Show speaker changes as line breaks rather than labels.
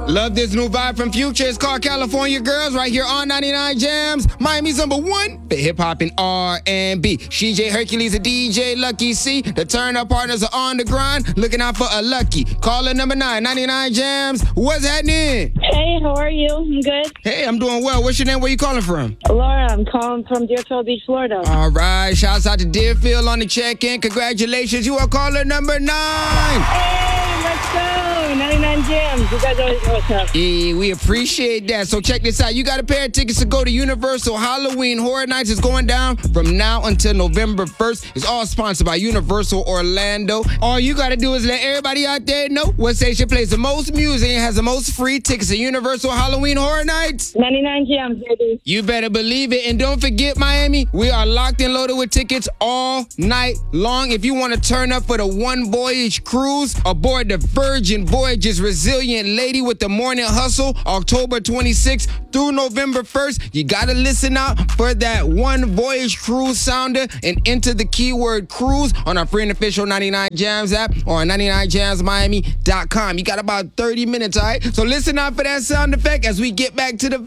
Love this new vibe from Future. It's called California Girls right here on 99 Jams. Miami's #1 for hip hop and R&B. CJ Hercules, a DJ, Lucky C. The turn up partners are on the grind, looking out for a lucky. Caller number 9, 99 Jams. What's happening?
Hey, how are you? I'm good.
Hey, I'm doing well. What's your name? Where you calling from?
Laura, I'm calling from Deerfield Beach, Florida.
All right. Shouts out to Deerfield on the check-in. Congratulations. You are caller number 9.
Hey, let's go. 99 Jams. You guys always know what's up.
Yeah, we appreciate that. So check this out. You got a pair of tickets to go to Universal Halloween Horror Nights. It's going down from now until November 1st. It's all sponsored by Universal Orlando. All you got to do is let everybody out there know what station plays the most music and has the most free tickets to Universal Halloween Horror Nights.
99 Jams, baby.
You better believe it. And don't forget, Miami, we are locked and loaded with tickets all night long. If you want to turn up for the One Voyage Cruise aboard the Virgin Voyages Resilient Lady with the Morning Hustle, October 26th through November 1st, you got to listen out for that One Voyage Cruise sounder and enter the keyword cruise on our free and official 99 Jams app or 99jamsmiami.com. You got about 30 minutes, all right? So listen out for that sound effect as we get back to the